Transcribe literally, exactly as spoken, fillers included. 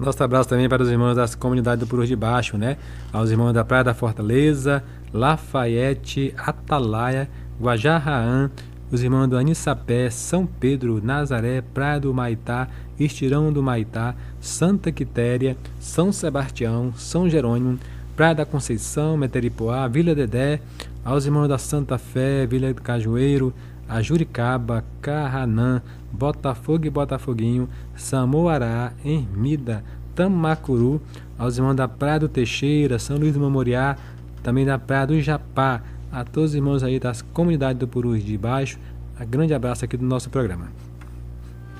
Nosso abraço também para os irmãos das comunidades do Purus de Baixo, né? Aos irmãos da Praia da Fortaleza, Lafayette, Atalaia, Guajarraã, os irmãos do Anissapé, São Pedro, Nazaré, Praia do Maitá, Estirão do Maitá, Santa Quitéria, São Sebastião, São Jerônimo, Praia da Conceição, Meteripoá, Vila Dedé, aos irmãos da Santa Fé, Vila do Cajueiro, Ajuricaba, Carranã, Botafogo e Botafoguinho, Samoará, Ermida, Tamacuru, aos irmãos da Praia do Teixeira, São Luís do Memorial, também da Praia do Japá, a todos os irmãos aí das comunidades do Purus de Baixo, um grande abraço aqui do nosso programa.